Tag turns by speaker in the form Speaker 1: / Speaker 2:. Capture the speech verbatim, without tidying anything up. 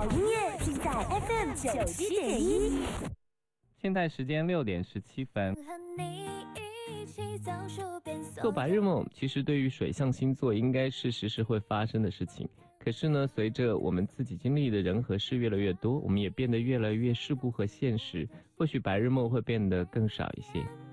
Speaker 1: 音乐尽在 F M 九七点一。
Speaker 2: 现在时间六点十七分。做白日梦，其实对于水象星座应该是时时会发生的事情。可是呢，随着我们自己经历的人和事越来越多，我们也变得越来越世故和现实，或许白日梦会变得更少一些。